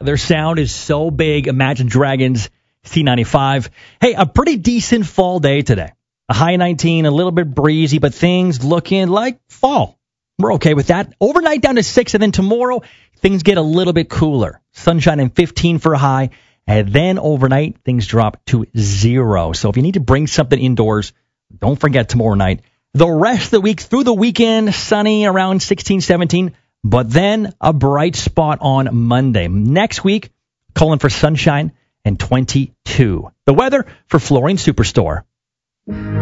Their sound is so big. Imagine Dragons, C95. Hey, a pretty decent fall day today. A high 19, a little bit breezy, but things looking like fall. We're okay with that. Overnight down to 6, and then tomorrow things get a little bit cooler. Sunshine and 15 for a high, and then overnight things drop to 0. So if you need to bring something indoors, don't forget tomorrow night. The rest of the week through the weekend, sunny around 16, 17, but then a bright spot on Monday. Next week, calling for sunshine and 22. The weather for Flooring Superstore.